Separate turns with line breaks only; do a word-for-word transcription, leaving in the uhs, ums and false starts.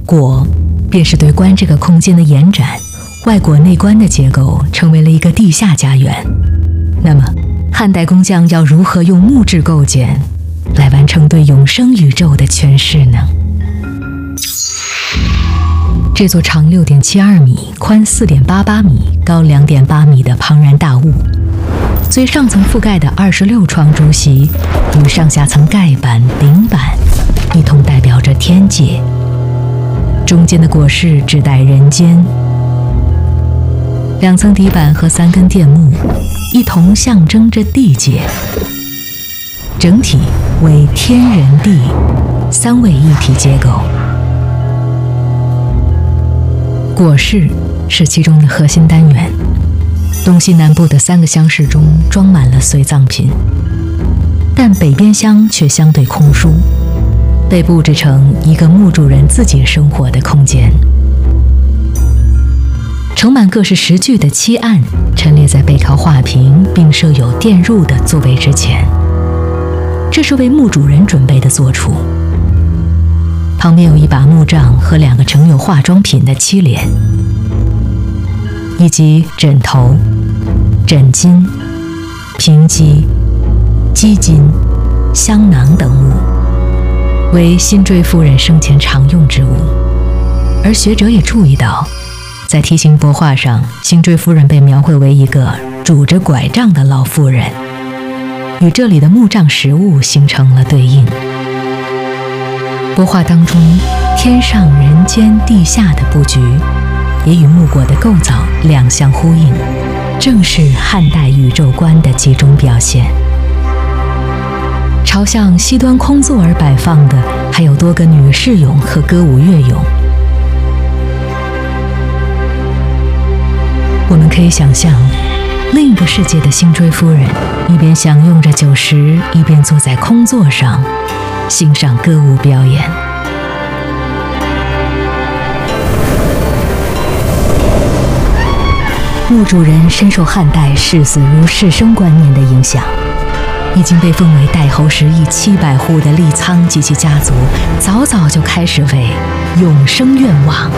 椁便是对观这个空间的延展，外椁内观的结构成为了一个地下家园。那么汉代工匠要如何用木质构件来完成对永生宇宙的诠释呢？这座长 六点七二米、宽 四点八八米、高 两点八米的庞然大物，最上层覆盖的二十六幢竹席与上下层盖板、顶板一同代表着天界，中间的椁室指代人间，两层底板和三根垫木一同象征着地界，整体为天人地三位一体结构。椁室是其中的核心单元，东西南部的三个厢室中装满了随葬品，但北边厢却相对空疏，被布置成一个墓主人自己生活的空间。盛满各式石具的漆案陈列在背靠画屏并设有电褥的座位之前，这是为墓主人准备的坐处。旁边有一把木杖和两个盛有化妆品的漆帘，以及枕头、枕巾、平几、鸡巾、香囊等物，为辛坠夫人生前常用之物。而学者也注意到，在梯形帛画上，辛坠夫人被描绘为一个拄着拐杖的老妇人，与这里的木杖实物形成了对应。帛画当中天上人间地下的布局也与木椁的构造两相呼应，正是汉代宇宙观的集中表现。朝向西端空座而摆放的还有多个女士俑和歌舞乐俑。我们可以想象，另一个世界的辛坠夫人一边享用着酒食，一边坐在空座上欣赏歌舞表演。墓主人深受汉代视死如视生观念的影响，已经被封为代侯十邑七百户的立仓及其家族早早就开始为永生愿望